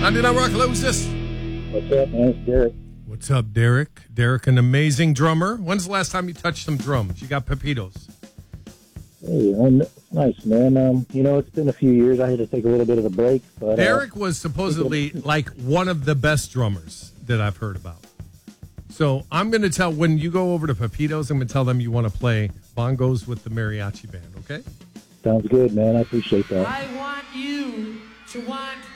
99 Rock, who's this? What's up, man? It's Derek. What's up, Derek? Derek, an amazing drummer. When's the last time you touched some drums? You got Pepitos. Hey, nice, man. It's been a few years. I had to take a little bit of a break. But Derek was supposedly like one of the best drummers that I've heard about. So I'm going to tell, when you go over to Pepitos, I'm going to tell them you want to play bongos with the mariachi band, okay? Sounds good, man. I appreciate that. I want you to want